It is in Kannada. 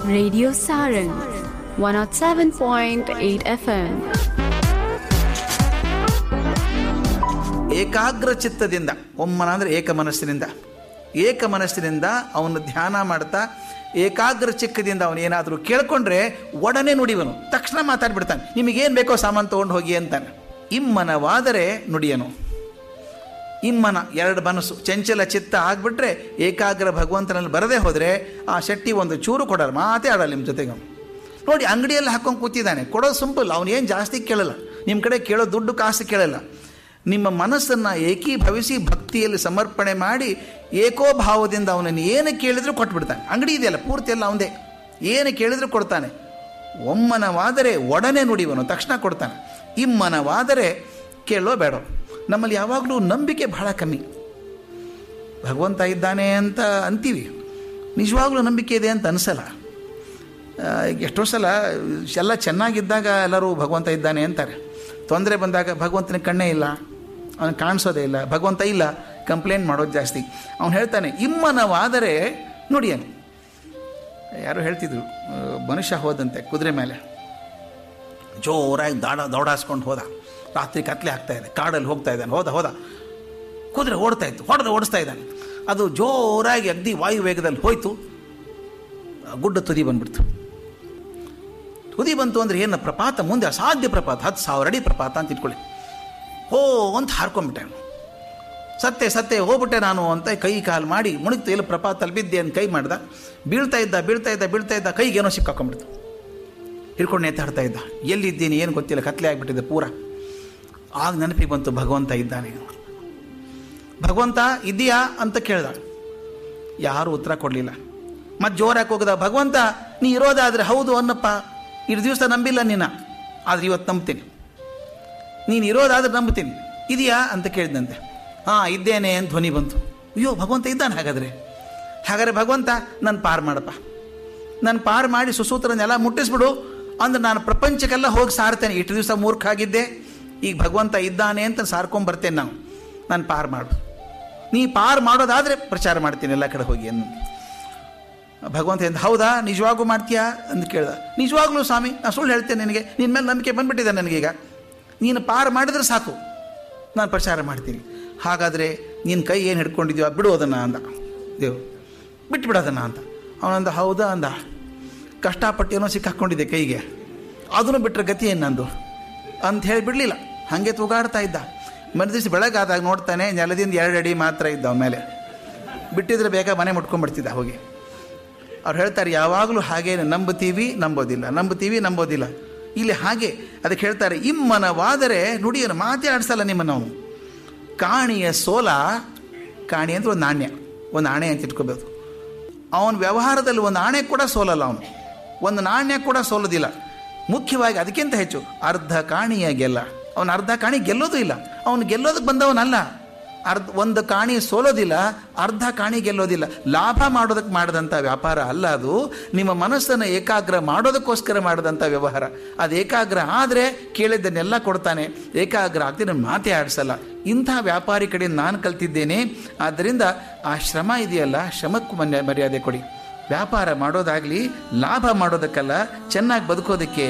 Radio Sarang 107.8 FM. ಏಕಾಗ್ರ ಚಿತ್ತದಿಂದ, ಒಮ್ಮನ ಅಂದರೆ ಏಕ ಮನಸ್ಸಿನಿಂದ ಅವನು ಧ್ಯಾನ ಮಾಡ್ತಾ ಏಕಾಗ್ರ ಚಿಕ್ಕದಿಂದ ಅವನು ಏನಾದರೂ ಕೇಳ್ಕೊಂಡ್ರೆ ಒಡನೆ ನುಡಿವನು, ತಕ್ಷಣ ಮಾತಾಡ್ಬಿಡ್ತಾನೆ. ನಿಮಗೇನು ಬೇಕೋ ಸಾಮಾನು ತೊಗೊಂಡು ಹೋಗಿ ಅಂತಾನೆ. ಇಮ್ಮನವಾದರೆ ನುಡಿಯನು. ಇಮ್ಮನ ಎರಡು ಮನಸ್ಸು ಚಂಚಲ ಚಿತ್ತ ಆಗಿಬಿಟ್ರೆ ಏಕಾಗ್ರ ಭಗವಂತನಲ್ಲಿ ಬರದೇ ಹೋದರೆ ಆ ಶೆಟ್ಟಿ ಒಂದು ಚೂರು ಕೊಡಲ್ಲ, ಮಾತೇ ಆಡಲ್ಲ ನಿಮ್ಮ ಜೊತೆಗೆ. ನೋಡಿ, ಅಂಗಡಿಯಲ್ಲಿ ಹಾಕೊಂಡು ಕೂತಿದ್ದಾನೆ, ಕೊಡೋದು ಸಿಂಪಲ್, ಅವನೇನು ಜಾಸ್ತಿ ಕೇಳಲ್ಲ, ನಿಮ್ಮ ಕಡೆ ಕೇಳೋ ದುಡ್ಡು ಕಾಸು ಕೇಳಲ್ಲ. ನಿಮ್ಮ ಮನಸ್ಸನ್ನು ಏಕೀಭವಿಸಿ ಭಕ್ತಿಯಲ್ಲಿ ಸಮರ್ಪಣೆ ಮಾಡಿ ಏಕೋಭಾವದಿಂದ ಅವನನ್ನು ಏನು ಕೇಳಿದರೂ ಕೊಟ್ಬಿಡ್ತಾನೆ. ಅಂಗಡಿ ಇದೆಯಲ್ಲ ಪೂರ್ತಿ ಎಲ್ಲ ಅವನದೇ, ಏನು ಕೇಳಿದರೂ ಕೊಡ್ತಾನೆ. ಒಮ್ಮನವಾದರೆ ಒಡನೆ ನುಡಿವನು, ತಕ್ಷಣ ಕೊಡ್ತಾನೆ. ಇಮ್ಮನವಾದರೆ ಕೇಳೋ ಬೇಡ. ನಮ್ಮಲ್ಲಿ ಯಾವಾಗಲೂ ನಂಬಿಕೆ ಬಹಳ ಕಮ್ಮಿ. ಭಗವಂತ ಇದ್ದಾನೆ ಅಂತ ಅಂತೀವಿ, ನಿಜವಾಗ್ಲೂ ನಂಬಿಕೆ ಇದೆ ಅಂತ ಅನಿಸಲ್ಲ. ಎಷ್ಟೋ ಸಲ ಎಲ್ಲ ಚೆನ್ನಾಗಿದ್ದಾಗ ಎಲ್ಲರೂ ಭಗವಂತ ಇದ್ದಾನೆ ಅಂತಾರೆ. ತೊಂದರೆ ಬಂದಾಗ ಭಗವಂತನಿಗೆ ಕಣ್ಣೇ ಇಲ್ಲ, ಅವನು ಕಾಣಿಸೋದೇ ಇಲ್ಲ, ಭಗವಂತ ಇಲ್ಲ, ಕಂಪ್ಲೇಂಟ್ ಮಾಡೋದು ಜಾಸ್ತಿ. ಅವನು ಹೇಳ್ತಾನೆ ಇಮ್ಮನವಾದರೆ ನುಡಿಯನು. ಯಾರು ಹೇಳ್ತಿದ್ರು, ಮನುಷ್ಯ ಹೋದಂತೆ ಕುದುರೆ ಮೇಲೆ ಜೋರಾಗಿ ದೌಡಾಸ್ಕೊಂಡು ಹೋದ. ರಾತ್ರಿ ಕತ್ಲೆ ಆಗ್ತಾ ಇದೆ, ಕಾಡಲ್ಲಿ ಹೋಗ್ತಾ ಇದ್ದಾನೆ. ಹೋದ ಕುದುರೆ ಓಡ್ತಾ ಇತ್ತು, ಓಡಿಸ್ತಾ ಇದ್ದಾನೆ. ಅದು ಜೋರಾಗಿ ಅಗ್ದಿ ವಾಯು ವೇಗದಲ್ಲಿ ಹೋಯ್ತು, ಗುಡ್ಡ ತುದಿ ಬಂದ್ಬಿಡ್ತು. ತುದಿ ಬಂತು ಅಂದರೆ ಏನು ಪ್ರಪಾತ, ಮುಂದೆ ಅಸಾಧ್ಯ ಪ್ರಪಾತ, 10,000 ಅಡಿ ಪ್ರಪಾತ ಅಂತ ಇಟ್ಕೊಳ್ಳಿ. ಅಂತ ಹಾರ್ಕೊಂಡ್ಬಿಟ್ಟೆ. ಸತ್ತೆ ಹೋಗ್ಬಿಟ್ಟೆ ನಾನು ಅಂತ ಕೈ ಕಾಲು ಮಾಡಿ ಮುಣಿತು. ಎಲ್ಲ ಪ್ರಪಾತಲ್ಲಿ ಬಿದ್ದೆ ಅಂತ ಕೈ ಮಾಡ್ದ. ಬೀಳ್ತಾ ಇದ್ದ ಕೈಗೇನೋ ಸಿಕ್ಕಾಕೊಂಡ್ಬಿಡ್ತು. ಹಿಡ್ಕೊಂಡು ನೇತಾಡ್ತಾ ಇದ್ದ. ಎಲ್ಲಿದ್ದೀನಿ ಏನು ಗೊತ್ತಿಲ್ಲ, ಕತ್ಲೆ ಆಗಿಬಿಟ್ಟಿದೆ ಪೂರ. ಆಗ ನೆನಪಿಗೆ ಬಂತು, ಭಗವಂತ ಇದ್ದಾನೆ. ಭಗವಂತ ಇದೆಯಾ ಅಂತ ಕೇಳ್ದ. ಯಾರೂ ಉತ್ತರ ಕೊಡಲಿಲ್ಲ. ಮತ್ತೆ ಜೋರಾಗಿ ಹೋಗದ, ಭಗವಂತ ನೀ ಇರೋದಾದರೆ ಹೌದು ಅನ್ನಪ್ಪ, ಇಷ್ಟು ದಿವಸ ನಂಬಿಲ್ಲ ನಿನ್ನ, ಆದರೆ ಇವತ್ತು ನಂಬ್ತೀನಿ. ನೀನು ಇರೋದಾದ್ರೆ ನಂಬ್ತೀನಿ, ಇದೆಯಾ ಅಂತ ಕೇಳಿದಂತೆ. ಇದ್ದೇನೆ ಅಂತ ಧ್ವನಿ ಬಂತು. ಅಯ್ಯೋ, ಭಗವಂತ ಇದ್ದಾನೆ. ಹಾಗಾದರೆ ಭಗವಂತ ನನ್ನ ಪಾರು ಮಾಡಪ್ಪ, ನನ್ನ ಪಾರು ಮಾಡಿ ಸುಸೂತ್ರನೆಲ್ಲ ಮುಟ್ಟಿಸ್ಬಿಡು ಅಂದ್ರೆ ನಾನು ಪ್ರಪಂಚಕ್ಕೆಲ್ಲ ಹೋಗಿ ಸಾರ್ತೇನೆ. ಇಷ್ಟು ದಿವಸ ಮೂರ್ಖ ಆಗಿದ್ದೆ, ಈಗ ಭಗವಂತ ಇದ್ದಾನೆ ಅಂತ ಸಾರ್ಕೊಂಬರ್ತೇನೆ ನಾನು. ನಾನು ಪಾರು ಮಾಡು, ನೀ ಪಾರು ಮಾಡೋದಾದರೆ ಪ್ರಚಾರ ಮಾಡ್ತೀನಿ ಎಲ್ಲ ಕಡೆ ಹೋಗಿ ಅನ್ನು. ಭಗವಂತ ಎಂದ, ಹೌದಾ, ನಿಜವಾಗೂ ಮಾಡ್ತೀಯಾ ಅಂತ ಕೇಳ್ದ. ನಿಜವಾಗ್ಲೂ ಸ್ವಾಮಿ, ನಾನು ಸುಳ್ಳು ಹೇಳ್ತೇನೆ, ನಿನಗೆ ನಿನ್ನ ಮೇಲೆ ನಂಬಿಕೆ ಬಂದುಬಿಟ್ಟಿದೆ ನನಗೀಗ. ನೀನು ಪಾರು ಮಾಡಿದ್ರೆ ಸಾಕು, ನಾನು ಪ್ರಚಾರ ಮಾಡ್ತೀನಿ. ಹಾಗಾದರೆ ನಿನ್ನ ಕೈ ಏನು ಹಿಡ್ಕೊಂಡಿದ್ದೀವ ಬಿಡು ಅಂದ ದೇವ್ರು. ಬಿಟ್ಬಿಡೋದನ್ನ ಅಂತ ಅವನಂದ. ಹೌದಾ ಅಂದ. ಕಷ್ಟಪಟ್ಟು ಏನೋ ಸಿಕ್ಕಾಕ್ಕೊಂಡಿದ್ದೆ ಕೈಗೆ, ಅದನ್ನು ಬಿಟ್ಟರೆ ಗತಿ ಏನು ನಂದು ಅಂತ ಹೇಳಿ ಬಿಡಲಿಲ್ಲ. ಹಾಗೆ ತೂಗಾಡ್ತಾ ಇದ್ದ. ಮರುದಿವ್ಸ ಬೆಳಗಾದಾಗ ನೋಡ್ತಾನೆ, ನೆಲದಿಂದ 2 ಅಡಿ ಮಾತ್ರ ಇದ್ದ ಅವನ ಮೇಲೆ. ಬಿಟ್ಟಿದ್ರೆ ಬೇಗ ಮನೆ ಮುಟ್ಕೊಂಡ್ಬಿಡ್ತಿದ್ದ ಹೋಗಿ. ಅವ್ರು ಹೇಳ್ತಾರೆ, ಯಾವಾಗಲೂ ಹಾಗೇ ನಂಬುತ್ತೀವಿ ನಂಬೋದಿಲ್ಲ. ಇಲ್ಲಿ ಹಾಗೆ ಅದಕ್ಕೆ ಹೇಳ್ತಾರೆ, ಇಮ್ಮನವಾದರೆ ನುಡಿಯನ್ನು ಮಾತೇ ಆಡಿಸಲ್ಲ ನಿಮ್ಮನ್ನು ಅವನು. ಕಾಣಿಯ ಸೋಲ, ಕಾಣಿ ಅಂದರೆ ಒಂದು ನಾಣ್ಯ, ಒಂದು ಆಣೆ ಅಂತ ಇಟ್ಕೋಬೇಕು. ಅವನ ವ್ಯವಹಾರದಲ್ಲಿ ಒಂದು ಆಣೆ ಕೂಡ ಸೋಲಲ್ಲ, ಅವನು ಒಂದು ನಾಣ್ಯ ಕೂಡ ಸೋಲೋದಿಲ್ಲ. ಮುಖ್ಯವಾಗಿ ಅದಕ್ಕಿಂತ ಹೆಚ್ಚು ಅರ್ಧ ಕಾಣಿಯ ಗೆಲ್ಲ. ಅವನು ಅರ್ಧ ಕಾಣಿ ಗೆಲ್ಲೋದು ಇಲ್ಲ, ಅವನು ಗೆಲ್ಲೋದಕ್ಕೆ ಬಂದವನಲ್ಲ. ಒಂದು ಕಾಣಿ ಸೋಲೋದಿಲ್ಲ, ಅರ್ಧ ಕಾಣಿ ಗೆಲ್ಲೋದಿಲ್ಲ. ಲಾಭ ಮಾಡೋದಕ್ಕೆ ಮಾಡಿದಂಥ ವ್ಯಾಪಾರ ಅಲ್ಲ ಅದು. ನಿಮ್ಮ ಮನಸ್ಸನ್ನು ಏಕಾಗ್ರ ಮಾಡೋದಕ್ಕೋಸ್ಕರ ಮಾಡಿದಂಥ ವ್ಯವಹಾರ. ಅದು ಏಕಾಗ್ರ ಆದರೆ ಕೇಳಿದ್ದನ್ನೆಲ್ಲ ಕೊಡ್ತಾನೆ, ಏಕಾಗ್ರ ಆಗ್ತೀನಿ ಮಾತೇ ಆಡಿಸಲ್ಲ. ಇಂಥ ವ್ಯಾಪಾರಿ ಕಡೆ ನಾನು ಕಲ್ತಿದ್ದೇನೆ. ಆದ್ದರಿಂದ ಆ ಶ್ರಮ ಇದೆಯಲ್ಲ, ಶ್ರಮಕ್ಕೂ ಮರ್ಯಾದೆ ಕೊಡಿ. ವ್ಯಾಪಾರ ಮಾಡೋದಾಗಲಿ ಲಾಭ ಮಾಡೋದಕ್ಕಲ್ಲ, ಚೆನ್ನಾಗಿ ಬದುಕೋದಕ್ಕೆ